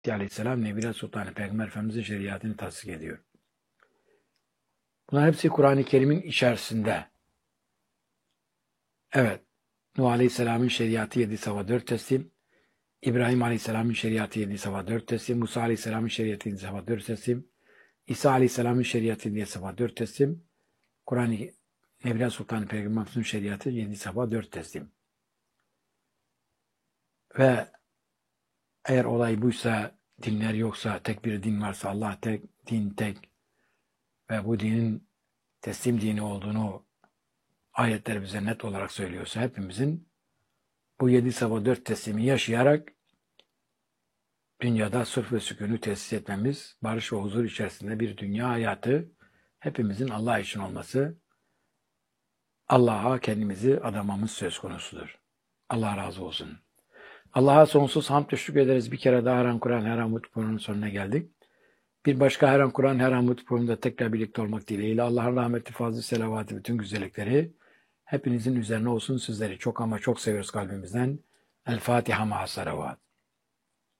Aleyhisselam Nebile Sultanı Peygamber Efendimiz'in şeriatını tasdik ediyor. Bunlar hepsi Kur'an-ı Kerim'in içerisinde. Evet. Nuh Aleyhisselam'ın şeriatı 7 sabah 4 teslim. İbrahim Aleyhisselam'ın şeriatı 7 sabah 4 teslim. Musa Aleyhisselam'ın şeriatı 7 sabah 4 teslim. İsa Aleyhisselam'ın şeriatı 7 sabah 4 teslim. Kur'an-ı Nebile Sultanı Peygamber'in şeriatı 7 sabah 4 teslim. Ve eğer olay buysa, dinler yoksa, tek bir din varsa, Allah tek, din tek ve bu dinin teslim dini olduğunu ayetler bize net olarak söylüyorsa, hepimizin bu 7 sabah 4 teslimi yaşayarak dünyada sırf ve sükûnü tesis etmemiz, barış ve huzur içerisinde bir dünya hayatı hepimizin Allah için olması, Allah'a kendimizi adamamız söz konusudur. Allah razı olsun. Allah'a sonsuz hamd ve şükür ederiz. Bir kere daha Her An Kur'an, Her An Mutlu programının sonuna geldik. Bir başka Her An Kur'an, Her An Mutlu programında tekrar birlikte olmak dileğiyle Allah'ın rahmeti, fazlı, selavatı, bütün güzellikleri hepinizin üzerine olsun. Sizleri çok ama çok seviyoruz kalbimizden. El Fatiha ma'a salavat.